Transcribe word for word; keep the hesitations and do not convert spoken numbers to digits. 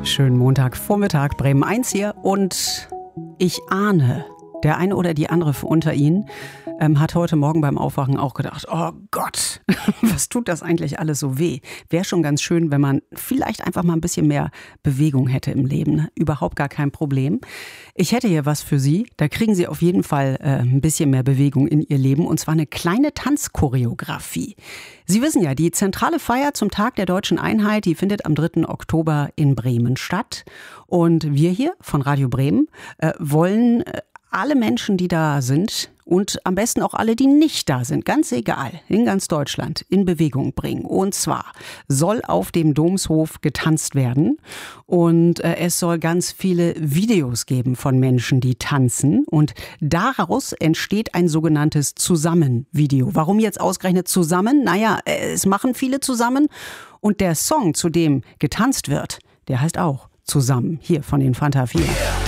Schönen Montagvormittag, Bremen eins hier und ich ahne, der eine oder die andere unter Ihnen ähm, hat heute Morgen beim Aufwachen auch gedacht, oh Gott, was tut das eigentlich alles so weh? Wäre schon ganz schön, wenn man vielleicht einfach mal ein bisschen mehr Bewegung hätte im Leben. Ne? Überhaupt gar kein Problem. Ich hätte hier was für Sie. Da kriegen Sie auf jeden Fall äh, ein bisschen mehr Bewegung in Ihr Leben. Und zwar eine kleine Tanzchoreografie. Sie wissen ja, die zentrale Feier zum Tag der Deutschen Einheit, die findet am dritten Oktober in Bremen statt. Und wir hier von Radio Bremen äh, wollen äh, alle Menschen, die da sind und am besten auch alle, die nicht da sind, ganz egal, in ganz Deutschland, in Bewegung bringen. Und zwar soll auf dem Domshof getanzt werden und äh, es soll ganz viele Videos geben von Menschen, die tanzen und daraus entsteht ein sogenanntes Zusammenvideo. Warum jetzt ausgerechnet zusammen? Naja, es machen viele zusammen und der Song, zu dem getanzt wird, der heißt auch Zusammen, hier von den Fanta vier.